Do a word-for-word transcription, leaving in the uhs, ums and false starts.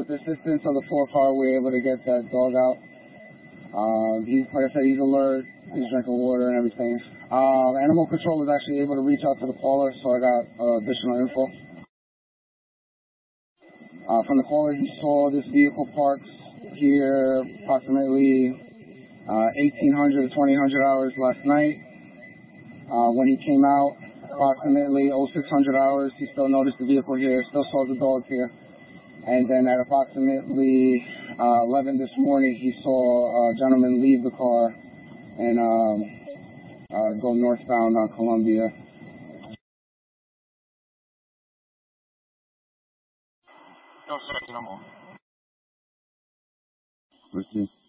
the assistance of the four car, we were able to get that dog out. Um, he's, like I said, he's alert. He's drinking water and everything. Um, Animal Control was actually able to reach out to the caller, so I got uh, additional info. Uh, from the caller, he saw this vehicle parked here approximately uh, eighteen hundred to twenty hundred hours last night. Uh, when he came out, approximately oh six hundred hours, he still noticed the vehicle here, still saw the dog here. And then at approximately uh, eleven this morning, he saw a gentleman leave the car and um, uh, go northbound on Columbia. No, second, I'm on. Let's see.